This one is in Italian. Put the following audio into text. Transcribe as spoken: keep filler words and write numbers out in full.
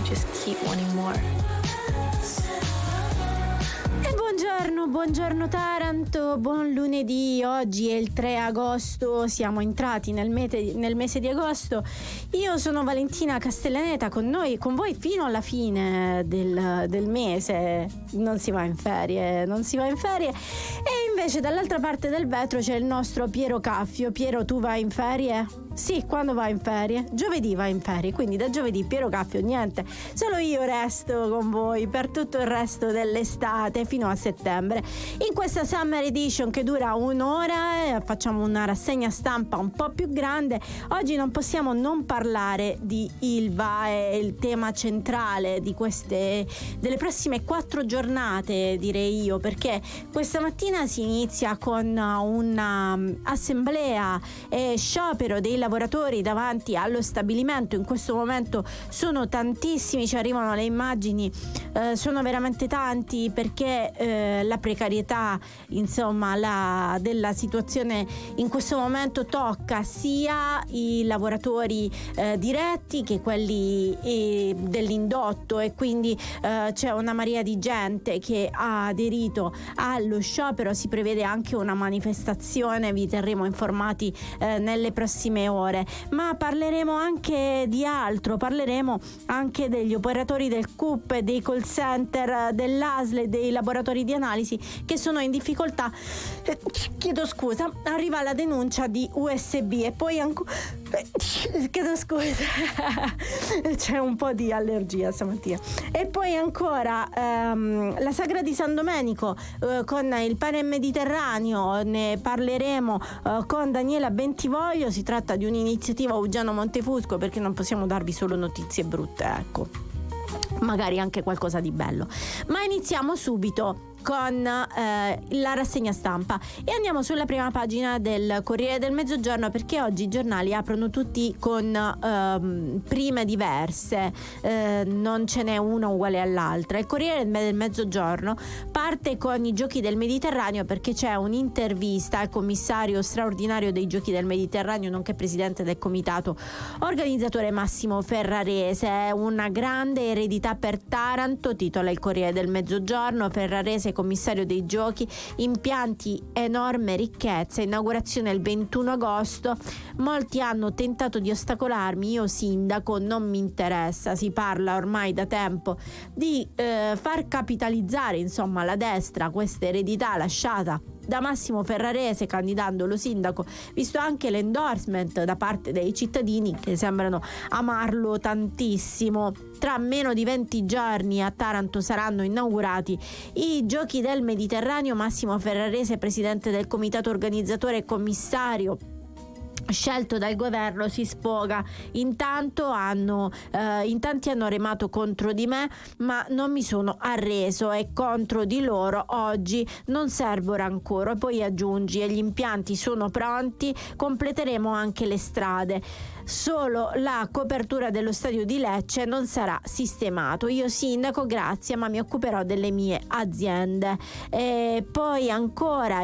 just keep wanting more. Buongiorno, buongiorno Taranto, buon lunedì. Oggi è il tre agosto, siamo entrati nel, mete, nel mese di agosto. Io sono Valentina Castellaneta, con noi, con voi fino alla fine del, del mese. Non si va in ferie, non si va in ferie. E invece dall'altra parte del vetro c'è il nostro Piero Caffio. Piero, tu vai in ferie? Sì, quando vai in ferie? Giovedì vai in ferie, quindi da giovedì Piero Caffio niente, solo io resto con voi per tutto il resto dell'estate fino a settembre. In questa Summer Edition che dura un'ora facciamo una rassegna stampa un po' più grande. Oggi non possiamo non parlare di Ilva, è il tema centrale di queste delle prossime quattro giornate, direi io, perché questa mattina si inizia con una assemblea e sciopero dei lavoratori davanti allo stabilimento. In questo momento sono tantissimi, ci arrivano le immagini, eh, sono veramente tanti, perché eh, la precarietà, insomma, la, della situazione in questo momento tocca sia i lavoratori eh, diretti che quelli eh, dell'indotto, e quindi eh, c'è una marea di gente che ha aderito allo sciopero. Si prevede anche una manifestazione, vi terremo informati eh, nelle prossime ore. Ore, ma parleremo anche di altro, parleremo anche degli operatori del C U P, dei call center, dell'A S L e dei laboratori di analisi che sono in difficoltà. Eh, chiedo scusa, arriva la denuncia di U S B e poi ancora eh, chiedo scusa c'è un po' di allergia stamattina. E poi ancora ehm, la Sagra di San Domenico eh, con il pane mediterraneo, ne parleremo eh, con Daniela Bentivoglio. Si tratta di un'iniziativa Uggiano Montefusco, perché non possiamo darvi solo notizie brutte, ecco, magari anche qualcosa di bello. Ma iniziamo subito con eh, la rassegna stampa e andiamo sulla prima pagina del Corriere del Mezzogiorno, perché oggi i giornali aprono tutti con ehm, prime diverse, eh, non ce n'è una uguale all'altra. Il Corriere del Mezzogiorno parte con i Giochi del Mediterraneo, perché c'è un'intervista al commissario straordinario dei Giochi del Mediterraneo, nonché presidente del comitato organizzatore Massimo Ferrarese. Una grande eredità per Taranto, titola il Corriere del Mezzogiorno. Ferrarese commissario dei giochi, impianti, enorme ricchezza, inaugurazione il ventuno agosto. Molti hanno tentato di ostacolarmi, io sindaco non mi interessa. Si parla ormai da tempo di eh, far capitalizzare, insomma, la destra questa eredità lasciata da Massimo Ferrarese candidandolo sindaco, visto anche l'endorsement da parte dei cittadini che sembrano amarlo tantissimo. Tra meno di venti giorni a Taranto saranno inaugurati i Giochi del Mediterraneo. Massimo Ferrarese, presidente del comitato organizzatore e commissario scelto dal governo, si sfoga. Intanto hanno eh, in tanti hanno remato contro di me, ma non mi sono arreso, e contro di loro oggi non servo rancore. E poi aggiungi: e gli impianti sono pronti, completeremo anche le strade, solo la copertura dello stadio di Lecce non sarà sistemato. Io sindaco, grazie, ma mi occuperò delle mie aziende. E poi ancora